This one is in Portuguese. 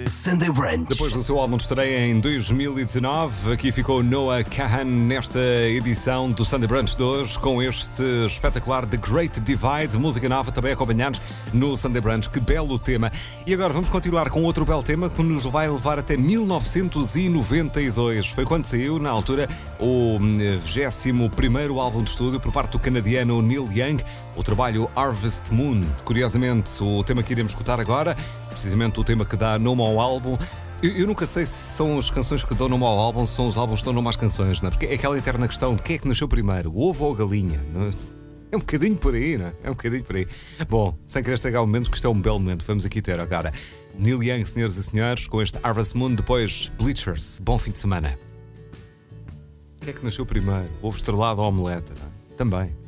Sunday Brunch. Depois do seu álbum de estreia em 2019, aqui ficou Noah Kahan nesta edição do Sunday Brunch de hoje, com este espetacular The Great Divide, música nova também acompanhados no Sunday Brunch. Que belo tema! E agora vamos continuar com outro belo tema que nos vai levar até 1992. Foi quando saiu, na altura, o 21º álbum de estúdio por parte do canadiano Neil Young, o trabalho Harvest Moon. Curiosamente, o tema que iremos escutar agora, precisamente o tema que dá nome ao álbum. Eu nunca sei se são as canções que dão nome ao álbum, se são os álbuns que dão nome às canções, não é? Porque é aquela eterna questão de quem é que nasceu primeiro, o ovo ou a galinha, não é? É um bocadinho por aí, não é? É um bocadinho por aí. Bom, sem querer estragar o momento, porque isto é um belo momento, vamos aqui ter agora Neil Young, senhoras e senhores, com este Harvest Moon, depois Bleachers. Bom fim de semana. O que é que nasceu primeiro? Ovo estrelado ou omelete, não é? Também.